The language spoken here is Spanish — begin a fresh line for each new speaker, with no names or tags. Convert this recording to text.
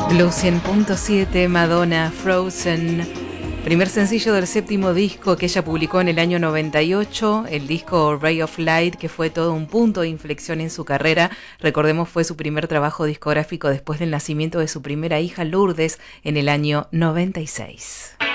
Blue 100.7, Madonna, Frozen, primer sencillo del séptimo disco que ella publicó en el año 98, el disco Ray of Light, que fue todo un punto de inflexión en su carrera. Recordemos, fue su primer trabajo discográfico después del nacimiento de su primera hija Lourdes en el año 96.